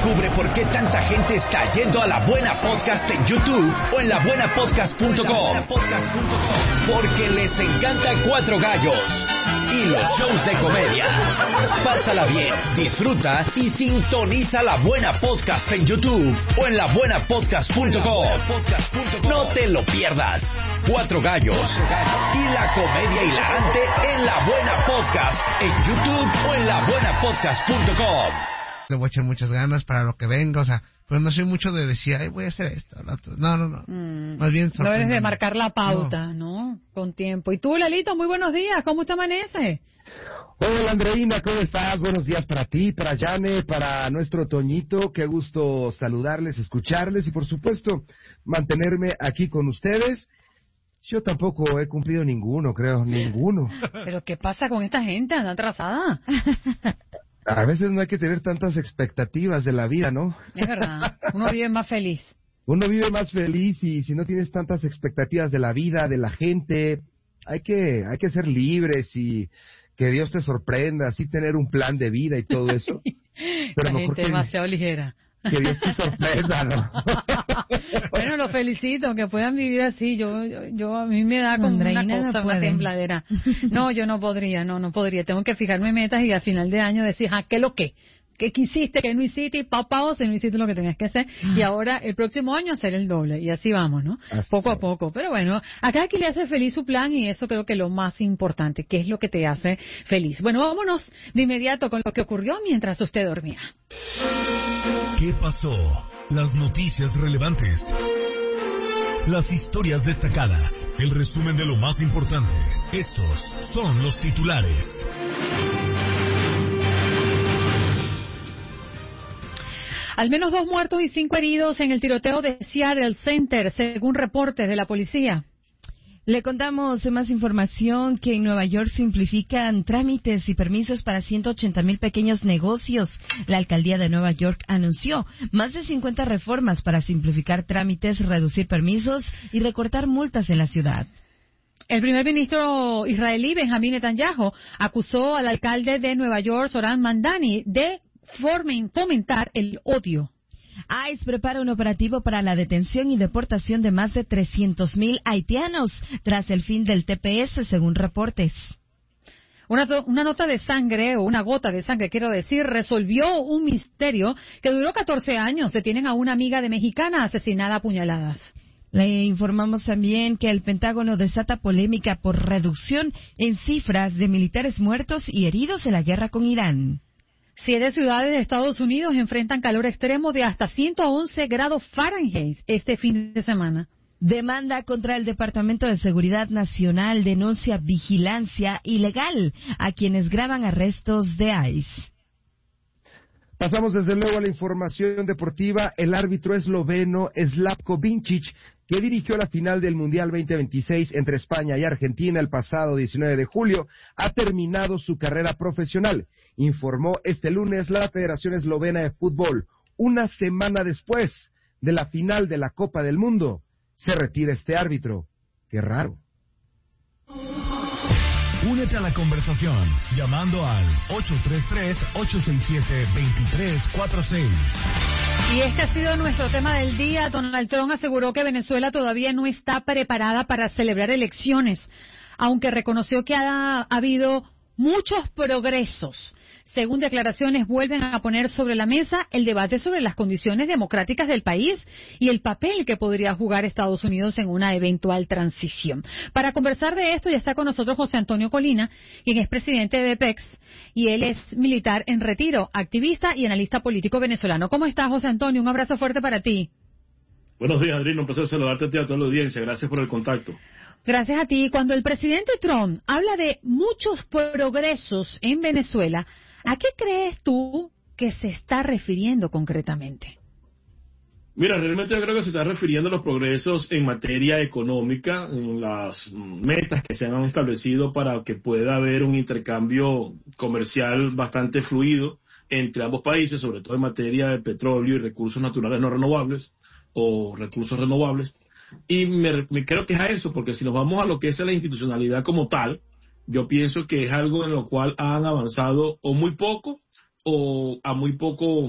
Descubre por qué tanta gente está yendo a La Buena Podcast en YouTube o en labuenapodcast.com. Porque les encanta Cuatro Gallos y los shows de comedia. Pásala bien, disfruta y sintoniza La Buena Podcast en YouTube o en labuenapodcast.com. No te lo pierdas. Cuatro Gallos y la comedia hilarante en La Buena Podcast en YouTube o en labuenapodcast.com. Le voy a echar muchas ganas para lo que venga, o sea, pero no soy mucho de decir, ay, voy a hacer esto, lo otro. No. Más bien no eres de marcar la pauta, ¿no? Con tiempo. Y tú, Lalito, muy buenos días, ¿cómo te amanece? Hola, Andreina, ¿cómo estás? Buenos días para ti, para Yane, para nuestro Toñito. Qué gusto saludarles, escucharles y, por supuesto, mantenerme aquí con ustedes. Yo tampoco he cumplido ninguno, creo, ninguno. ¿Pero qué pasa con esta gente? ¿Anda atrasada? A veces no hay que tener tantas expectativas de la vida, ¿no? Es verdad, uno vive más feliz. Uno vive más feliz y si no tienes tantas expectativas de la vida, de la gente, hay que ser libres y que Dios te sorprenda, así tener un plan de vida y todo eso. Pero la gente es demasiado ligera. Que Dios te sorprenda, ¿no? Bueno, los felicito, que puedan vivir así. Yo a mí me da como una cosa, una tembladera. No, yo no podría. Tengo que fijarme metas y al final de año decir, ¿qué es lo que? ¿Qué quisiste? ¿Qué no hiciste? Y papá, si no hiciste lo que tenías que hacer. Y ahora, el próximo año, hacer el doble. Y así vamos, ¿no? Poco a poco. Pero bueno, a cada quien le hace feliz su plan y eso creo que es lo más importante. ¿Qué es lo que te hace feliz? Bueno, vámonos de inmediato con lo que ocurrió mientras usted dormía. ¿Qué pasó? Las noticias relevantes. Las historias destacadas. El resumen de lo más importante. Estos son los titulares. Al menos 2 muertos y 5 heridos en el tiroteo de Seattle Center, según reportes de la policía. Le contamos más información que en Nueva York simplifican trámites y permisos para 180,000 pequeños negocios. La alcaldía de Nueva York anunció más de 50 reformas para simplificar trámites, reducir permisos y recortar multas en la ciudad. El primer ministro israelí, Benjamín Netanyahu, acusó al alcalde de Nueva York, Zohran Mamdani, de fomentar el odio. ICE prepara un operativo para la detención y deportación de más de 300,000 haitianos tras el fin del TPS, según reportes. Una nota de sangre, o una gota de sangre, quiero decir, resolvió un misterio que duró 14 años. Detienen a una amiga de mexicana asesinada a puñaladas. Le informamos también que el Pentágono desata polémica por reducción en cifras de militares muertos y heridos en la guerra con Irán. 7 ciudades de Estados Unidos enfrentan calor extremo de hasta 111 grados Fahrenheit este fin de semana. Demanda contra el Departamento de Seguridad Nacional denuncia vigilancia ilegal a quienes graban arrestos de ICE. Pasamos desde luego a la información deportiva. El árbitro esloveno Slavko Vincic, que dirigió la final del Mundial 2026 entre España y Argentina el pasado 19 de julio, ha terminado su carrera profesional, informó este lunes la Federación Eslovena de Fútbol. Una semana después de la final de la Copa del Mundo, se retira este árbitro. Qué raro. Únete a la conversación llamando al 833-867-2346. Y este ha sido nuestro tema del día. Donald Trump aseguró que Venezuela todavía no está preparada para celebrar elecciones, aunque reconoció que ha habido muchos progresos. Según declaraciones, vuelven a poner sobre la mesa el debate sobre las condiciones democráticas del país y el papel que podría jugar Estados Unidos en una eventual transición. Para conversar de esto ya está con nosotros José Antonio Colina, quien es presidente de BPEX, y él es militar en retiro, activista y analista político venezolano. ¿Cómo estás, José Antonio? Un abrazo fuerte para ti. Buenos días, Adriano. Un placer saludarte a ti y a toda la audiencia. Gracias por el contacto. Gracias a ti. Cuando el presidente Trump habla de muchos progresos en Venezuela, ¿a qué crees tú que se está refiriendo concretamente? Mira, realmente yo creo que se está refiriendo a los progresos en materia económica, en las metas que se han establecido para que pueda haber un intercambio comercial bastante fluido entre ambos países, sobre todo en materia de petróleo y recursos naturales no renovables o recursos renovables. Y me creo que es a eso, porque si nos vamos a lo que es la institucionalidad como tal, yo pienso que es algo en lo cual han avanzado o muy poco o a muy poco